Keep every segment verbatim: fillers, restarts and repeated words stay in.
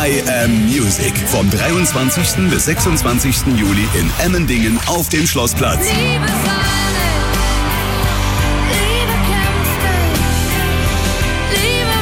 I Am Music. Vom dreiundzwanzigsten bis sechsundzwanzigsten Juli in Emmendingen auf dem Schlossplatz. Liebe Sonne, Liebe kämpft mich, Liebe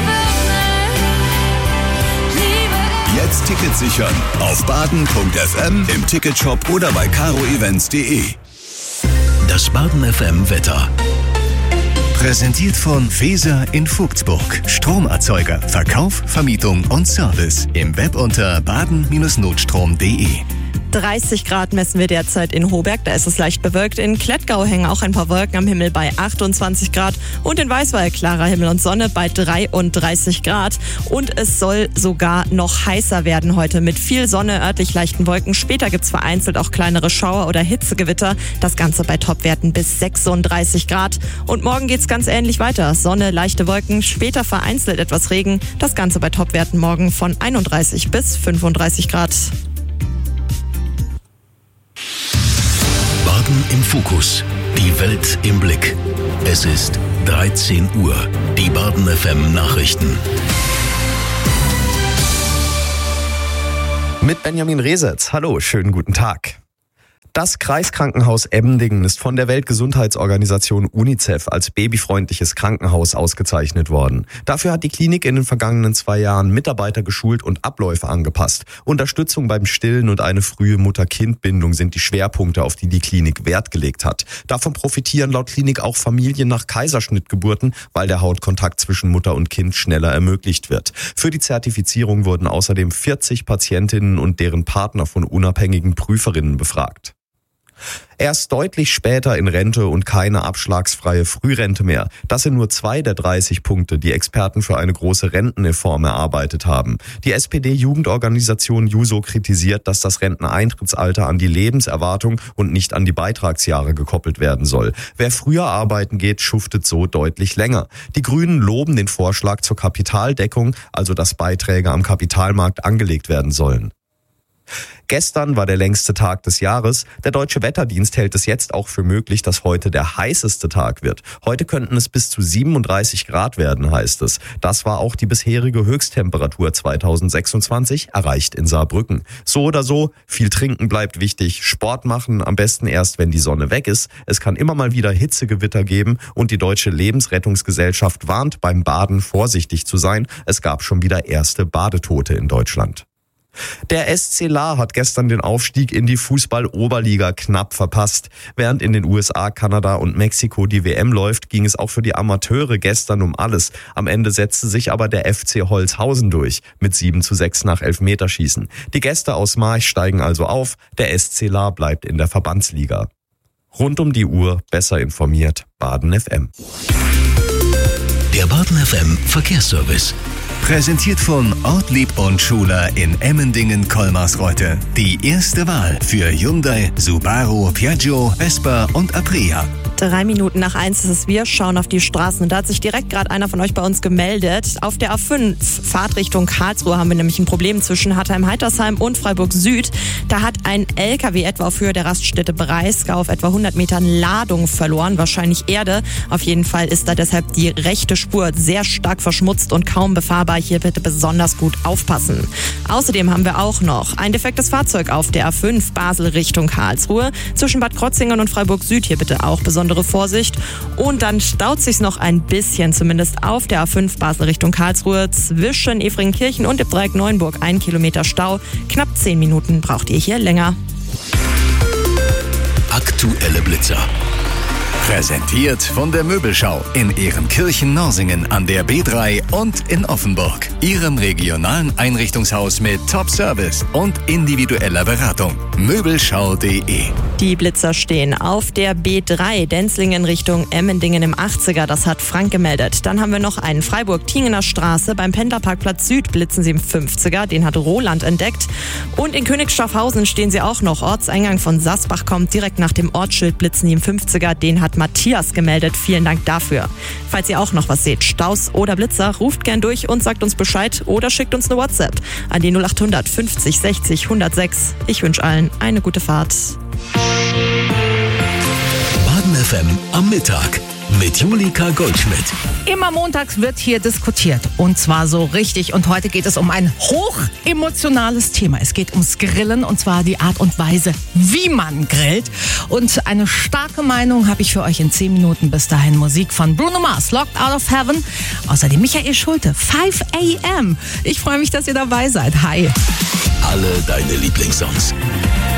wird mich, Liebe... Jetzt Tickets sichern auf baden punkt f m, im Ticketshop oder bei caro events punkt de. Das Baden F M Wetter. Präsentiert von Feser in Vogtsburg. Stromerzeuger, Verkauf, Vermietung und Service. Im Web unter baden Bindestrich notstrom punkt de. dreißig Grad messen wir derzeit in Hohberg, da ist es leicht bewölkt. In Klettgau hängen auch ein paar Wolken am Himmel bei achtundzwanzig Grad und in Weißweiler klarer Himmel und Sonne bei dreiunddreißig Grad. Und es soll sogar noch heißer werden heute mit viel Sonne, örtlich leichten Wolken. Später gibt's vereinzelt auch kleinere Schauer oder Hitzegewitter. Das Ganze bei Topwerten bis sechsunddreißig Grad. Und morgen geht's ganz ähnlich weiter. Sonne, leichte Wolken, später vereinzelt etwas Regen. Das Ganze bei Topwerten morgen von einunddreißig bis fünfunddreißig Grad. Baden im Fokus. Die Welt im Blick. Es ist dreizehn Uhr. Die Baden F M Nachrichten. Mit Benjamin Resetz. Hallo, schönen guten Tag. Das Kreiskrankenhaus Emmendingen ist von der Weltgesundheitsorganisation UNICEF als babyfreundliches Krankenhaus ausgezeichnet worden. Dafür hat die Klinik in den vergangenen zwei Jahren Mitarbeiter geschult und Abläufe angepasst. Unterstützung beim Stillen und eine frühe Mutter-Kind-Bindung sind die Schwerpunkte, auf die die Klinik Wert gelegt hat. Davon profitieren laut Klinik auch Familien nach Kaiserschnittgeburten, weil der Hautkontakt zwischen Mutter und Kind schneller ermöglicht wird. Für die Zertifizierung wurden außerdem vierzig Patientinnen und deren Partner von unabhängigen Prüferinnen befragt. Erst deutlich später in Rente und keine abschlagsfreie Frührente mehr. Das sind nur zwei der dreißig Punkte, die Experten für eine große Rentenreform erarbeitet haben. Die S P D-Jugendorganisation Juso kritisiert, dass das Renteneintrittsalter an die Lebenserwartung und nicht an die Beitragsjahre gekoppelt werden soll. Wer früher arbeiten geht, schuftet so deutlich länger. Die Grünen loben den Vorschlag zur Kapitaldeckung, also dass Beiträge am Kapitalmarkt angelegt werden sollen. Gestern war der längste Tag des Jahres. Der Deutsche Wetterdienst hält es jetzt auch für möglich, dass heute der heißeste Tag wird. Heute könnten es bis zu siebenunddreißig Grad werden, heißt es. Das war auch die bisherige Höchsttemperatur zweitausendsechsundzwanzig, erreicht in Saarbrücken. So oder so, viel trinken bleibt wichtig. Sport machen am besten erst, wenn die Sonne weg ist. Es kann immer mal wieder Hitzegewitter geben und die Deutsche Lebensrettungsgesellschaft warnt, beim Baden vorsichtig zu sein. Es gab schon wieder erste Badetote in Deutschland. Der S C Lahr hat gestern den Aufstieg in die Fußball-Oberliga knapp verpasst. Während in den U S A, Kanada und Mexiko die W M läuft, ging es auch für die Amateure gestern um alles. Am Ende setzte sich aber der F C Holzhausen durch, mit sieben zu sechs nach Elfmeterschießen. Die Gäste aus March steigen also auf, der S C Lahr bleibt in der Verbandsliga. Rund um die Uhr besser informiert, Baden F M. Der Baden F M Verkehrsservice. Präsentiert von Ortlieb und Schuler in Emmendingen-Kolmarsreuth. Die erste Wahl für Hyundai, Subaru, Piaggio, Vespa und Aprilia. Drei Minuten nach eins ist es. Wir schauen auf die Straßen. Und da hat sich direkt gerade einer von euch bei uns gemeldet. Auf der A fünf, Fahrtrichtung Karlsruhe, haben wir nämlich ein Problem zwischen Hattheim-Heitersheim und Freiburg Süd. Da hat ein L K W etwa auf Höhe der Raststätte Breisgau auf etwa hundert Metern Ladung verloren. Wahrscheinlich Erde. Auf jeden Fall ist da deshalb die rechte Spur sehr stark verschmutzt und kaum befahrbar. Hier bitte besonders gut aufpassen. Außerdem haben wir auch noch ein defektes Fahrzeug auf der A fünf Basel Richtung Karlsruhe. Zwischen Bad Krotzingen und Freiburg Süd hier bitte auch besonders Vorsicht. Und dann staut sich's noch ein bisschen, zumindest auf der A fünf Basel Richtung Karlsruhe. Zwischen Efringkirchen und dem Dreieck Neuenburg ein Kilometer Stau. Knapp zehn Minuten braucht ihr hier länger. Aktuelle Blitzer. Präsentiert von der Möbelschau in Ehrenkirchen-Norsingen an der B drei und in Offenburg. Ihrem regionalen Einrichtungshaus mit Top-Service und individueller Beratung. Möbelschau punkt de. Die Blitzer stehen auf der B drei, Denzlingen Richtung Emmendingen im achtziger. Das hat Frank gemeldet. Dann haben wir noch einen Freiburg-Tingener Straße. Beim Pendlerparkplatz Süd blitzen sie im fünfziger. Den hat Roland entdeckt. Und in Königsstoffhausen stehen sie auch noch. Ortseingang von Sasbach kommt. Direkt nach dem Ortsschild blitzen die im fünfziger. Den hat Matthias gemeldet. Vielen Dank dafür. Falls ihr auch noch was seht, Staus oder Blitzer, ruft gern durch und sagt uns Bescheid oder schickt uns eine WhatsApp an die null acht hundert fünfzig sechzig hundertsechs. Ich wünsche allen eine gute Fahrt. Baden F M am Mittag. mit Julika Goldschmidt. Immer montags wird hier diskutiert und zwar so richtig und heute geht es um ein hochemotionales Thema. Es geht ums Grillen und zwar die Art und Weise, wie man grillt und eine starke Meinung habe ich für euch in zehn Minuten. Bis dahin Musik von Bruno Mars, Locked Out of Heaven, außerdem Michael Schulte, five a m. Ich freue mich, dass ihr dabei seid. Hi. Alle deine Lieblingssongs.